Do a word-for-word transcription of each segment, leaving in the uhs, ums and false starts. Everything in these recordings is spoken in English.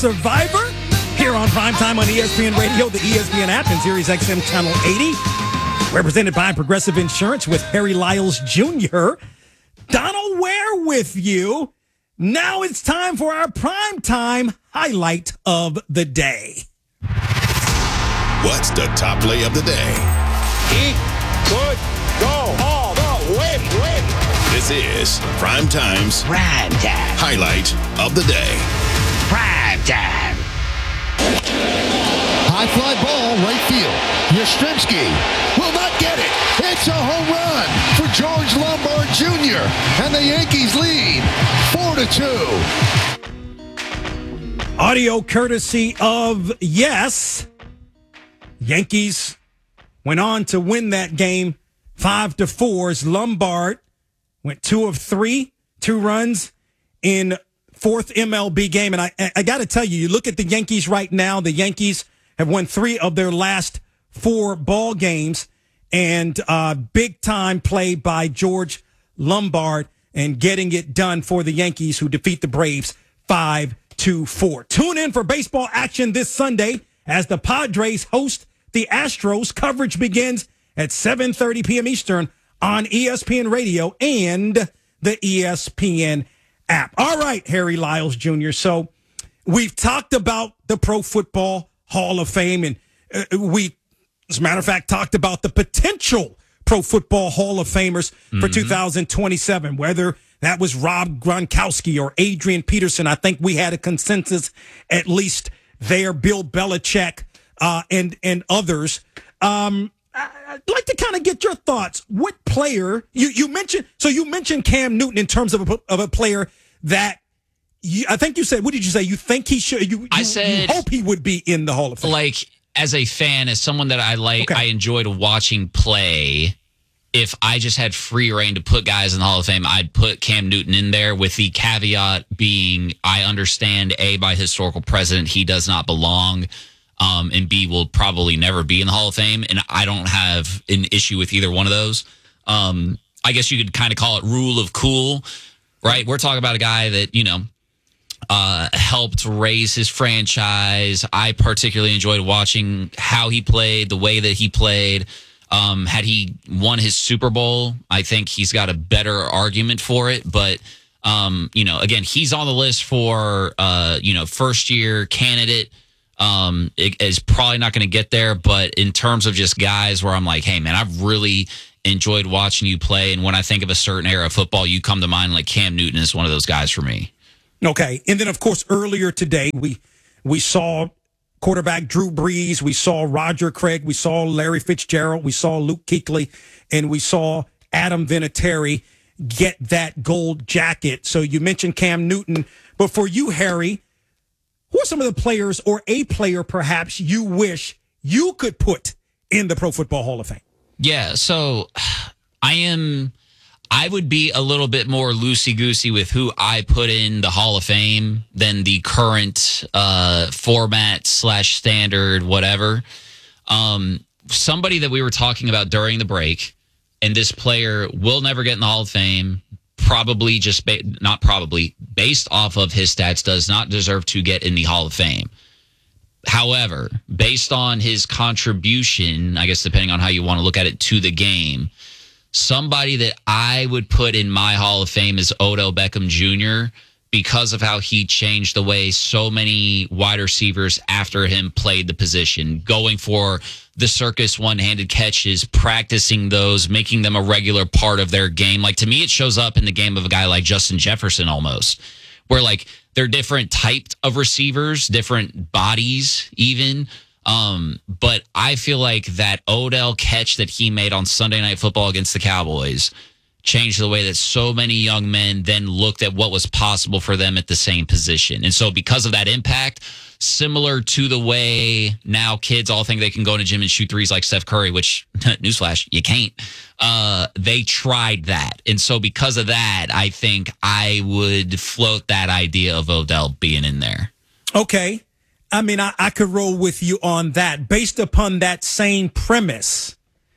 Survivor here on Primetime on E S P N Radio, the E S P N app, and Sirius X M Channel eighty. Represented by Progressive Insurance with Harry Lyles Junior Donald Ware with you. Now it's time for our Primetime highlight of the day. What's the top play of the day? He could go all the way, way. This is Primetime's Primetime highlight of the day. Primetime. High fly ball, right field. Yastrzemski will not get it. It's a home run for George Lombard Junior And the Yankees lead four to two. Audio courtesy of Yes. Yankees went on to win that game five to four as Lombard went two of three, two runs in fourth M L B game. And I, I got to tell you, you look at the Yankees right now, the Yankees have won three of their last four ball games, and uh, big time play by George Lombard and getting it done for the Yankees, who defeat the Braves five to four. Tune in for baseball action this Sunday as the Padres host the Astros. Coverage begins at seven thirty p.m. Eastern on E S P N Radio and the E S P N app. All right, Harry Lyles Junior So we've talked about the Pro Football Hall of Fame, and uh, we, as a matter of fact, talked about the potential Pro Football Hall of Famers for mm-hmm. two thousand twenty-seven, whether that was Rob Gronkowski or Adrian Peterson. I think we had a consensus at least there, Bill Belichick uh, and, and others. Um, I'd like to kind of get your thoughts. What player you, you mentioned? So you mentioned Cam Newton in terms of a, of a player that you, I think you said. What did you say? You think he should? You, you, I said, you hope he would be in the Hall of Fame. Like, as a fan, as someone that I like, okay. I enjoyed watching play. If I just had free reign to put guys in the Hall of Fame, I'd put Cam Newton in there, with the caveat being I understand A, by historical precedent, he does not belong. Um, and B, will probably never be in the Hall of Fame. And I don't have an issue with either one of those. Um, I guess you could kind of call it rule of cool, right? We're talking about a guy that, you know, uh, helped raise his franchise. I particularly enjoyed watching how he played, the way that he played. Um, had he won his Super Bowl, I think he's got a better argument for it. But, um, you know, again, he's on the list for, uh, you know, first year candidate. Um, it is probably not going to get there, but in terms of just guys where I'm like, hey, man, I've really enjoyed watching you play. And when I think of a certain era of football, you come to mind, like Cam Newton is one of those guys for me. Okay. And then, of course, earlier today, we we saw quarterback Drew Brees. We saw Roger Craig. We saw Larry Fitzgerald. We saw Luke Kuechly. And we saw Adam Vinatieri get that gold jacket. So you mentioned Cam Newton. But for you, Harry, who are some of the players, or a player perhaps, you wish you could put in the Pro Football Hall of Fame? Yeah, so I am, I would be a little bit more loosey-goosey with who I put in the Hall of Fame than the current uh, format slash standard, whatever. Um, somebody that we were talking about during the break, and this player will never get in the Hall of Fame, probably just, ba- not probably, based off of his stats, does not deserve to get in the Hall of Fame. However, based on his contribution, I guess depending on how you want to look at it, to the game, somebody that I would put in my Hall of Fame is Odell Beckham Junior because of how he changed the way so many wide receivers after him played the position, going for the circus one-handed catches, practicing those, making them a regular part of their game. Like, to me, it shows up in the game of a guy like Justin Jefferson almost, where, like, they're different types of receivers, different bodies even. Um, but I feel like that Odell catch that he made on Sunday Night Football against the Cowboys changed the way that so many young men then looked at what was possible for them at the same position. And so because of that impact, similar to the way now kids all think they can go in a gym and shoot threes like Steph Curry, which, newsflash, you can't. Uh, they tried that. And so because of that, I think I would float that idea of Odell being in there. Okay. I mean, I, I could roll with you on that. Based upon that same premise,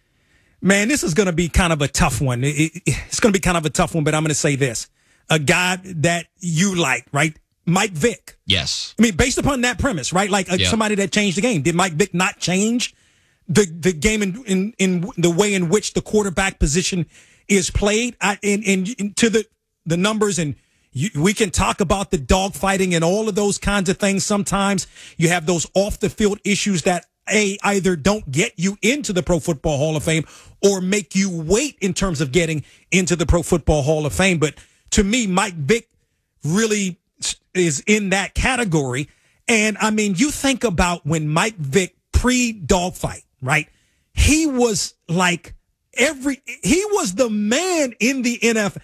man, this is going to be kind of a tough one. It, it, it's going to be kind of a tough one, but I'm going to say this. A guy that you like, right? Mike Vick? Yes. I mean, based upon that premise, right? Like uh, Yep. somebody that changed the game. Did Mike Vick not change the the game in in, in the way in which the quarterback position is played? I, and, and, and to the the numbers, and you, we can talk about the dogfighting and all of those kinds of things. Sometimes you have those off the field issues that a either don't get you into the Pro Football Hall of Fame or make you wait in terms of getting into the Pro Football Hall of Fame. But to me, Mike Vick really is in that category. And I mean, you think about when Mike Vick pre-dogfight, right? He was like every, he was the man in the N F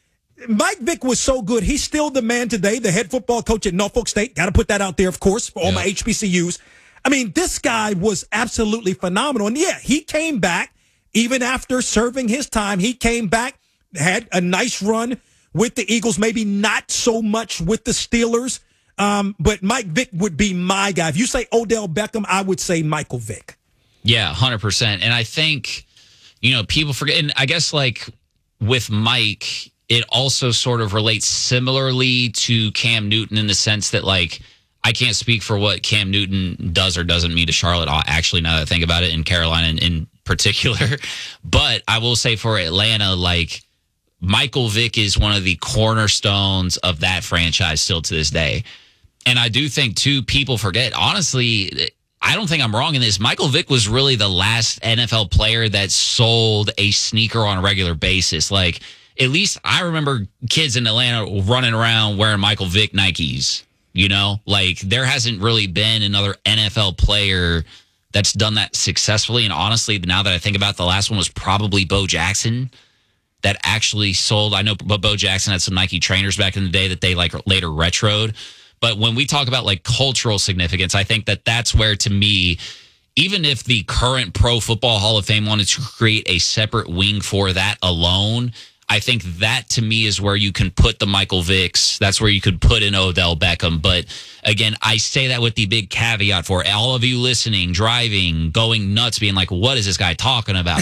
L. Mike Vick was so good. He's still the man today, the head football coach at Norfolk State. Got to put that out there, of course, for all Yeah. my H B C Us. I mean, this guy was absolutely phenomenal. And yeah, he came back even after serving his time. He came back, had a nice run with the Eagles, maybe not so much with the Steelers. Um, but Mike Vick would be my guy. If you say Odell Beckham, I would say Michael Vick. Yeah, one hundred percent. And I think, you know, people forget, and I guess like with Mike, it also sort of relates similarly to Cam Newton in the sense that, like, I can't speak for what Cam Newton does or doesn't mean to Charlotte, actually, now that I think about it, in Carolina in, in particular. But I will say for Atlanta, like, Michael Vick is one of the cornerstones of that franchise still to this day. And I do think, too, people forget, honestly, I don't think I'm wrong in this. Michael Vick was really the last N F L player that sold a sneaker on a regular basis. Like, at least I remember kids in Atlanta running around wearing Michael Vick Nikes. You know, like, there hasn't really been another N F L player that's done that successfully. And honestly, now that I think about it, the last one was probably Bo Jackson that actually sold. I know Bo Jackson had some Nike trainers back in the day that they like later retroed. But when we talk about like cultural significance, I think that that's where, to me, even if the current Pro Football Hall of Fame wanted to create a separate wing for that alone, I think that, to me, is where you can put the Michael Vicks. That's where you could put in Odell Beckham. But again, I say that with the big caveat for all of you listening, driving, going nuts, being like, what is this guy talking about?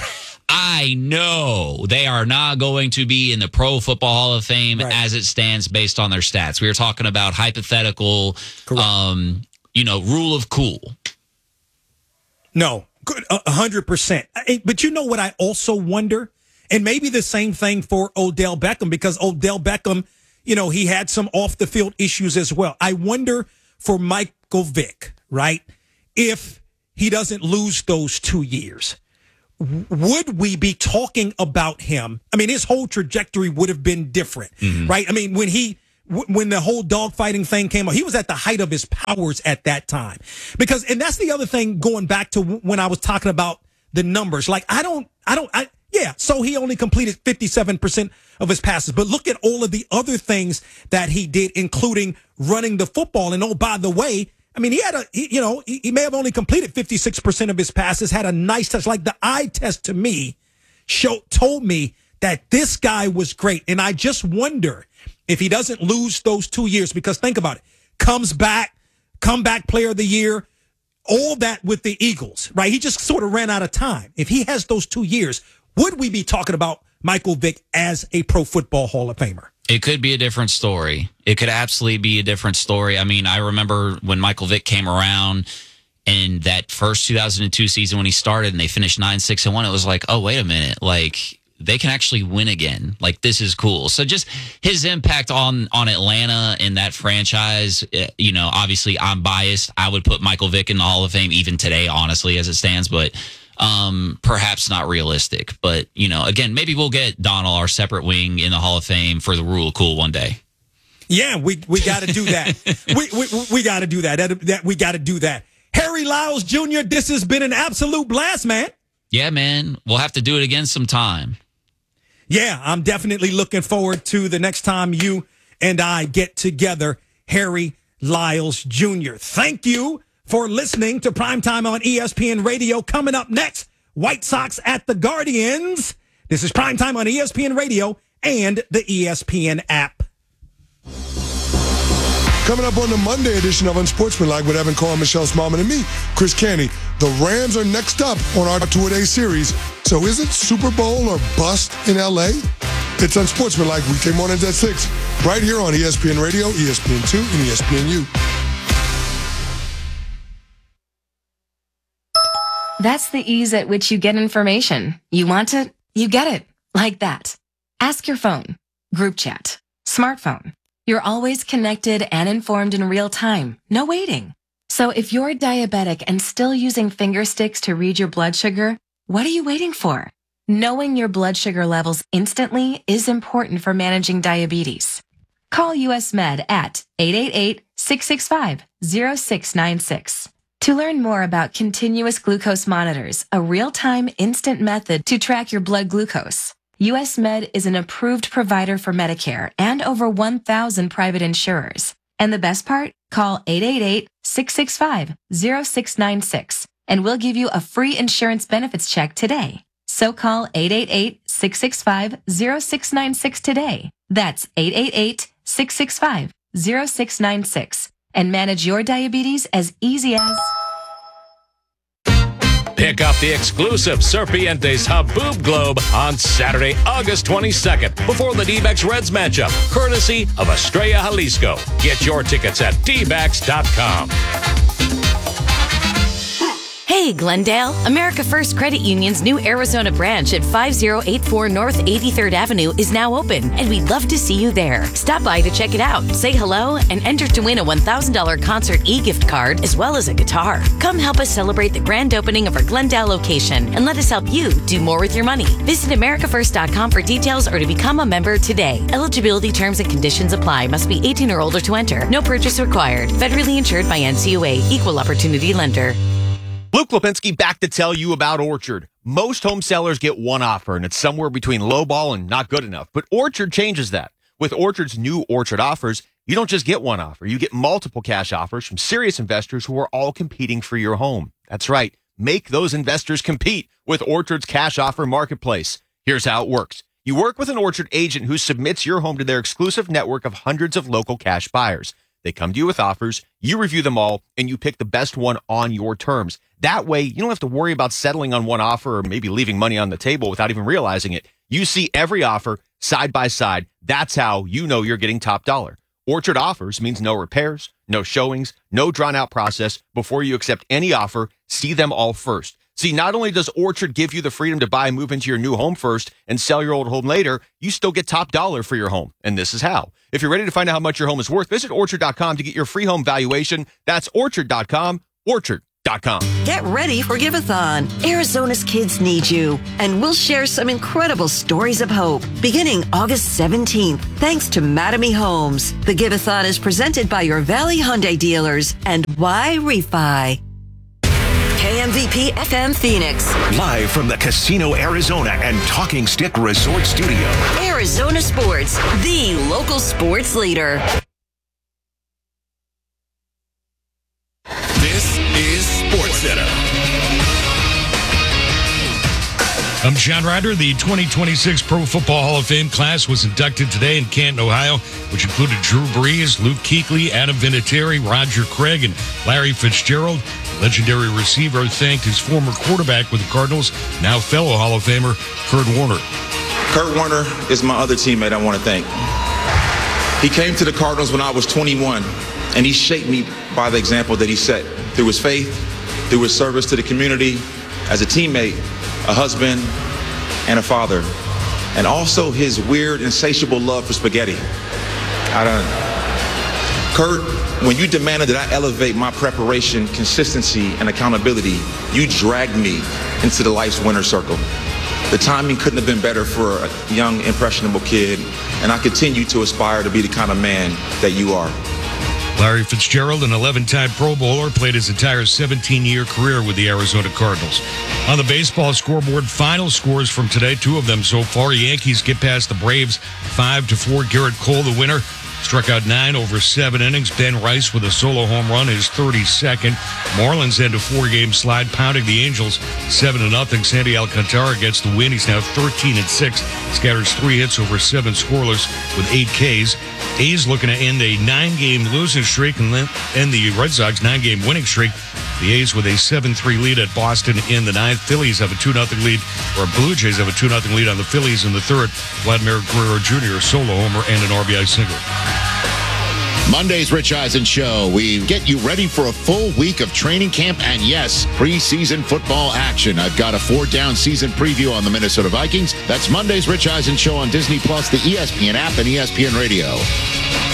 I know they are not going to be in the Pro Football Hall of Fame Right. as it stands based on their stats. We were talking about hypothetical, um, you know, rule of cool. No, good, a hundred percent. I- But you know what I also wonder? And maybe the same thing for Odell Beckham, because Odell Beckham, you know, he had some off the field issues as well. I wonder for Michael Vick, right? If he doesn't lose those two years, w- would we be talking about him? I mean, his whole trajectory would have been different, right? I mean, when he, w- when the whole dogfighting thing came out, he was at the height of his powers at that time. Because, and that's the other thing, going back to w- when I was talking about the numbers. Like, I don't, I don't, I, yeah, so he only completed fifty-seven percent of his passes. But look at all of the other things that he did, including running the football. And oh, by the way, I mean, he had a, he, you know, he, he may have only completed fifty-six percent of his passes, had a nice touch. Like, the eye test to me show, told me that this guy was great. And I just wonder if he doesn't lose those two years, because think about it, comes back, comeback player of the year, all that with the Eagles, right? He just sort of ran out of time. If he has those two years, would we be talking about Michael Vick as a Pro Football Hall of Famer? It could be a different story. It could absolutely be a different story. I mean, I remember when Michael Vick came around in that first two thousand two season when he started and they finished nine six and one, it was like, oh, wait a minute. Like, they can actually win again. Like, this is cool. So just his impact on, on Atlanta and that franchise, you know, obviously I'm biased. I would put Michael Vick in the Hall of Fame even today, honestly, as it stands, but um, perhaps not realistic. But, you know, again, maybe we'll get Donald, our separate wing, in the Hall of Fame for the rule of cool one day. Yeah, we we got to do that. we we, we got to do that. that, that we got to do that. Harry Lyles Junior, this has been an absolute blast, man. Yeah, man. We'll have to do it again sometime. Yeah, I'm definitely looking forward to the next time you and I get together, Harry Lyles Junior Thank you for listening to Primetime on E S P N Radio. Coming up next, White Sox at the Guardians. This is Primetime on E S P N Radio and the E S P N app. Coming up on the Monday edition of Unsportsmanlike with Evan Carr, Michelle Smallman, and me, Chris Canty. The Rams are next up on our two-a-day series. So is it Super Bowl or bust in L A? It's Unsportsmanlike weekday mornings at six, right here on E S P N Radio, E S P N two, and E S P N U. That's the ease at which you get information. You want it, you get it. Like that. Ask your phone. Group chat. Smartphone. You're always connected and informed in real time. No waiting. So if you're diabetic and still using finger sticks to read your blood sugar, what are you waiting for? Knowing your blood sugar levels instantly is important for managing diabetes. Call U S Med at eight eight eight, six six five, zero six nine six. To learn more about continuous glucose monitors, a real-time instant method to track your blood glucose, U S Med is an approved provider for Medicare and over one thousand private insurers. And the best part? Call eight eight eight, six six five, zero six nine six and we'll give you a free insurance benefits check today. So call eight eight eight, six six five, zero six nine six today. That's eight eight eight, six six five, zero six nine six and manage your diabetes as easy as... Pick up the exclusive Serpientes Haboob Globe on Saturday, August twenty-second, before the D-backs Reds matchup, courtesy of Estrella Jalisco. Get your tickets at D backs dot com. Hey, Glendale. America First Credit Union's new Arizona branch at five oh eight four North eighty-third Avenue is now open, and we'd love to see you there. Stop by to check it out, say hello, and enter to win a one thousand dollars concert e-gift card as well as a guitar. Come help us celebrate the grand opening of our Glendale location, and let us help you do more with your money. Visit america first dot com for details or to become a member today. Eligibility terms and conditions apply. Must be eighteen or older to enter. No purchase required. Federally insured by N C U A. Equal Opportunity Lender. Luke Lipinski back to tell you about Orchard. Most home sellers get one offer, and it's somewhere between lowball and not good enough. But Orchard changes that. With Orchard's new Orchard offers, you don't just get one offer. You get multiple cash offers from serious investors who are all competing for your home. That's right. Make those investors compete with Orchard's cash offer marketplace. Here's how it works. You work with an Orchard agent who submits your home to their exclusive network of hundreds of local cash buyers. They come to you with offers, you review them all, and you pick the best one on your terms. That way, you don't have to worry about settling on one offer or maybe leaving money on the table without even realizing it. You see every offer side by side. That's how you know you're getting top dollar. Orchard offers means no repairs, no showings, no drawn-out process. Before you accept any offer, see them all first. See, not only does Orchard give you the freedom to buy and move into your new home first and sell your old home later, you still get top dollar for your home. And this is how. If you're ready to find out how much your home is worth, visit orchard dot com to get your free home valuation. That's orchard dot com, orchard dot com. Get ready for Give-a-thon. Arizona's kids need you, and we'll share some incredible stories of hope beginning August seventeenth, thanks to Mattamy Homes. The Give-a-thon is presented by your Valley Hyundai dealers and Y Refi. K M V P F M Phoenix. Live from the Casino Arizona and Talking Stick Resort Studio. Arizona Sports, the local sports leader. This is SportsCenter. I'm Sean Ryder. The twenty twenty-six Pro Football Hall of Fame class was inducted today in Canton, Ohio, which included Drew Brees, Luke Kuechly, Adam Vinatieri, Roger Craig, and Larry Fitzgerald. The legendary receiver thanked his former quarterback with the Cardinals, now fellow Hall of Famer Kurt Warner. Kurt Warner is my other teammate I want to thank. He came to the Cardinals when I was twenty-one, and he shaped me by the example that he set through his faith, through his service to the community, as a teammate, a husband, and a father, and also his weird, insatiable love for spaghetti. I don't. Kurt, when you demanded that I elevate my preparation, consistency, and accountability, you dragged me into the life's winner's circle. The timing couldn't have been better for a young, impressionable kid, and I continue to aspire to be the kind of man that you are. Larry Fitzgerald, an eleven-time Pro Bowler, played his entire seventeen-year career with the Arizona Cardinals. On the baseball scoreboard, final scores from today, two of them so far. Yankees get past the Braves five to four. Garrett Cole, the winner, struck out nine over seven innings. Ben Rice with a solo home run, his thirty-second. Marlins end a four-game slide, pounding the Angels seven to nothing. Sandy Alcantara gets the win. He's now thirteen and six. Scatters three hits over seven scoreless with eight Ks. A's looking to end a nine-game losing streak and end the Red Sox nine-game winning streak. The A's with a seven three lead at Boston in the ninth. Phillies have a two nothing lead, or Blue Jays have a two nothing lead on the Phillies in the third. Vladimir Guerrero Junior, a solo homer and an R B I single. Monday's Rich Eisen Show. We get you ready for a full week of training camp and, yes, preseason football action. I've got a four-down season preview on the Minnesota Vikings. That's Monday's Rich Eisen Show on Disney Plus, the E S P N app, and E S P N Radio.